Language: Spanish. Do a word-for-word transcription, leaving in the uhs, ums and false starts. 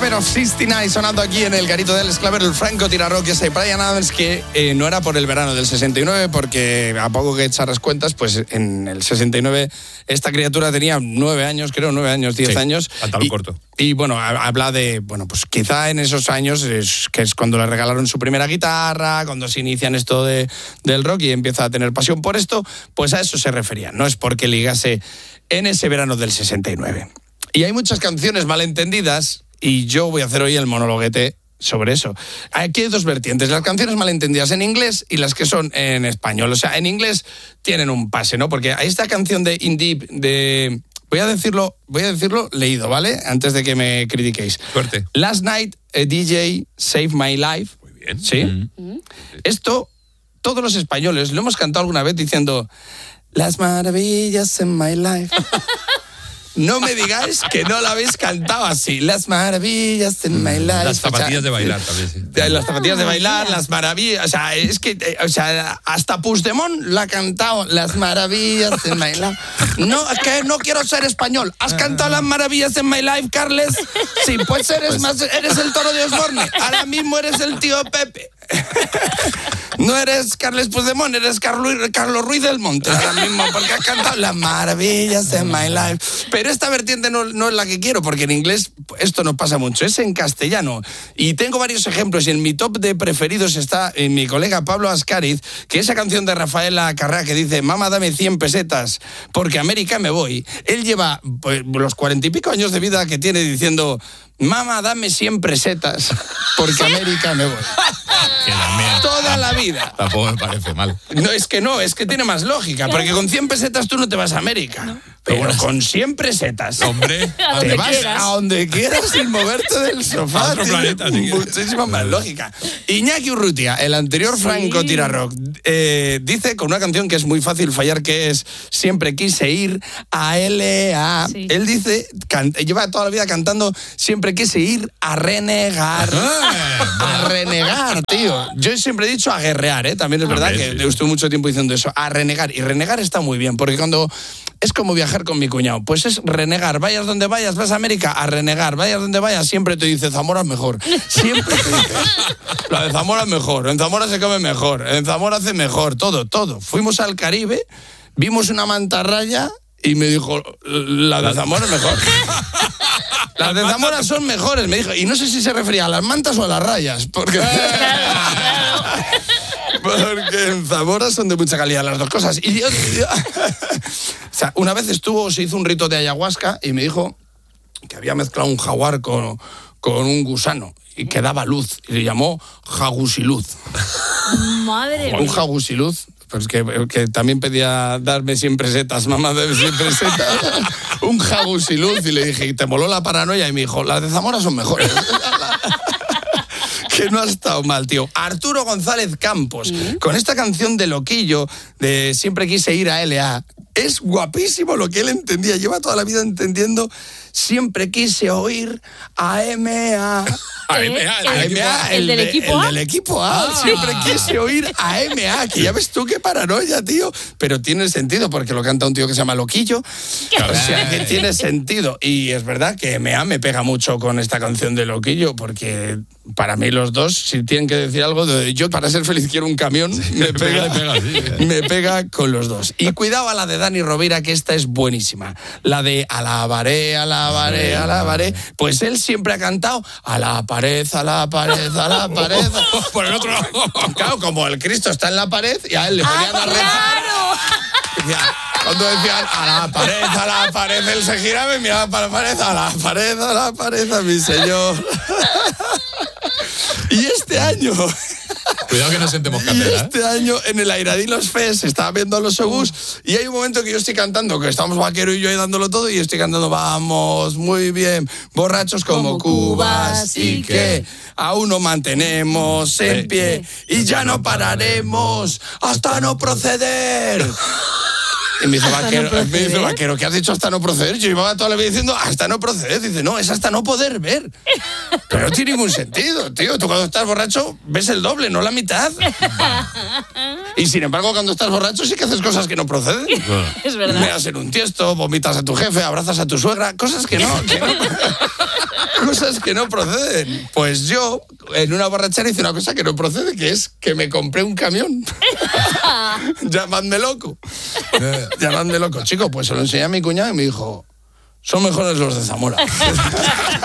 Claver of sesenta y nueve sonando aquí en el garito del Claver, el Franco Tirarrock, ese Bryan Adams que eh, no era por el verano del sesenta y nueve, porque a poco que echaras cuentas, pues en el sesenta y nueve esta criatura tenía nueve años, creo, nueve años, diez sí, años. Pantalón y, corto. Y bueno, habla de, bueno, pues quizá en esos años, es, que es cuando le regalaron su primera guitarra, cuando se inician esto de, del rock y empieza a tener pasión por esto, pues a eso se refería. No es porque ligase en ese verano del sesenta y nueve. Y hay muchas canciones malentendidas y yo voy a hacer hoy el monologuete sobre eso. Aquí hay dos vertientes, las canciones malentendidas en inglés y las que son en español. O sea, en inglés tienen un pase, ¿no? Porque hay esta canción de In Deep, de... Voy a decirlo, voy a decirlo leído, ¿vale? Antes de que me critiquéis. Suerte. Last night, a D J saved my life. Muy bien. ¿Sí? Mm-hmm. Esto, todos los españoles lo hemos cantado alguna vez diciendo las maravillas en my life. No me digáis que no la habéis cantado así. Las maravillas en my life. Las zapatillas o sea, de bailar también, sí. Las zapatillas de bailar, las maravillas. O sea, es que, o sea, hasta Puigdemont la ha cantado. Las maravillas en my life. No, es que no quiero ser español. ¿Has cantado las maravillas en my life, Carles? Sí, pues eres pues... más, eres el Toro de Osborne. Ahora mismo eres el tío Pepe. No eres Carles Puigdemont, eres Carlos, Carlos Ruiz del Monte ahora mismo, porque has cantado las maravillas en my life. Pero esta vertiente no, no es la que quiero, porque en inglés esto no pasa mucho, es en castellano. Y tengo varios ejemplos, y en mi top de preferidos está en mi colega Pablo Ascariz, que esa canción de Rafaela Carrá que dice mamá dame cien pesetas, porque a América me voy. Él lleva pues, los cuarenta y pico años de vida que tiene diciendo mamá dame cien pesetas, porque a América me voy. Toda la vida. Tampoco me parece mal. No, es que no, es que tiene más lógica, porque con cien pesetas tú no te vas a América. No. Pero bueno, con cien pesetas, hombre, te vas quieras. a donde quieras sin moverte del sofá. A otro planeta, tiene muchísima más lógica. Iñaki Urrutia, el anterior sí. Franco Tirarrock, eh, dice con una canción que es muy fácil fallar, que es Siempre quise ir a L A. Sí. Él dice, can, lleva toda la vida cantando Siempre quise ir a renegar. A renegar, tío. Yo siempre he dicho a guerrear, ¿eh? También es verdad okay, que sí. estuve mucho tiempo diciendo eso. A renegar. Y renegar está muy bien, porque cuando... Es como viajar con mi cuñado. Pues es renegar. Vayas donde vayas, vas a América, a renegar. Vayas donde vayas, siempre te dice Zamora es mejor. Siempre te dice, la de Zamora es mejor. En Zamora se come mejor. En Zamora hace mejor. Todo, todo. Fuimos al Caribe, vimos una mantarraya y me dijo, la de Zamora es mejor. Las de Zamora son mejores, me dijo. Y no sé si se refería a las mantas o a las rayas. Porque... Porque en Zamora son de mucha calidad las dos cosas. Y yo, yo... O sea, una vez estuvo, se hizo un rito de ayahuasca y me dijo que había mezclado un jaguar con, con un gusano y que daba luz. Y le llamó jagusiluz. Madre mía. Un jagusiluz. Pues que, que también pedía darme cien pesetas, mamá, de cien pesetas. Un jagusiluz. Y le dije, ¿y te moló la paranoia? Y me dijo, las de Zamora son mejores. Que no ha estado mal, tío. Arturo González Campos, ¿Mm? con esta canción de Loquillo, de Siempre quise ir a L A. Es guapísimo lo que él entendía. Lleva toda la vida entendiendo Siempre quise oír a M A. A M A, a M A, el, el, del de, equipo A. El del equipo A. Ah. Siempre quise oír a M A, que ya ves tú qué paranoia, tío. Pero tiene sentido, porque lo canta un tío que se llama Loquillo. O sea, que tiene sentido. Y es verdad que M A me pega mucho con esta canción de Loquillo, porque para mí los dos, si tienen que decir algo, de, yo para ser feliz quiero un camión, sí, me, pega, pega, sí. me pega con los dos. Y cuidado a la de Dani Rovira, que esta es buenísima. La de alabaré, alabaré, alabaré. Pues él siempre ha cantado a la pared, a la pared, a la pared. Por el otro lado. Claro, como el Cristo está en la pared y a él le ponían ah, a rezar. Claro. Cuando decían a la pared, a la pared, él se giraba y miraba para la pared, a la pared, a la pared, a mi señor. Y este año... Cuidado que no sentemos cátedra. Y este año en el Airadilos Fest estaba viendo a los Obús y hay un momento que yo estoy cantando, que estamos Vaquero y yo ahí dándolo todo, y estoy cantando vamos, muy bien, borrachos como, como cubas y que aún nos mantenemos en pie y ya no pararemos hasta no proceder. Y me dice, vaquero, no me dice, Vaquero, ¿qué has dicho hasta no proceder? Yo llevaba toda la vida diciendo hasta no proceder. Dice, no, es hasta no poder ver. Pero no tiene ningún sentido, tío. Tú cuando estás borracho ves el doble, no la mitad. Y sin embargo, cuando estás borracho sí que haces cosas que no proceden. Bueno. Es verdad. Meas en un tiesto, vomitas a tu jefe, abrazas a tu suegra, cosas que no. Que no. cosas que no proceden. Pues yo, en una borrachera, hice una cosa que no procede, que es que me compré un camión. Llamadme loco. Llamadme loco. Chico, pues se lo enseñé a mi cuñado y me dijo, son mejores los de Zamora.